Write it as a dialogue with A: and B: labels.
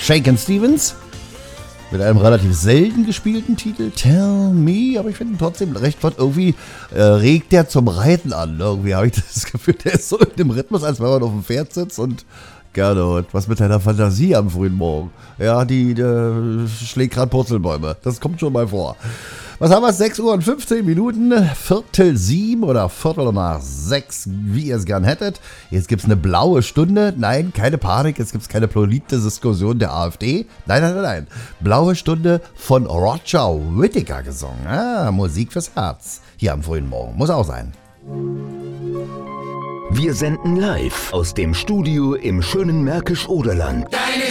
A: Shakin' Stevens mit einem relativ selten gespielten Titel, Tell Me, aber ich finde ihn trotzdem recht flott. Irgendwie regt der zum Reiten an. Irgendwie habe ich das Gefühl, der ist so in dem Rhythmus, als wenn man auf dem Pferd sitzt und Gernot, was mit deiner Fantasie am frühen Morgen? Ja, die schlägt gerade Purzelbäume. Das kommt schon mal vor. Was haben wir? 6 Uhr und 15 Minuten, 6:45 oder 6:15, wie ihr es gern hättet. Jetzt gibt es eine blaue Stunde. Nein, keine Panik, jetzt gibt es keine Politdiskussion der AfD. Nein. Blaue Stunde von Roger Whittaker gesungen. Musik fürs Herz. Hier am frühen Morgen. Muss auch sein.
B: Wir senden live aus dem Studio im schönen Märkisch-Oderland.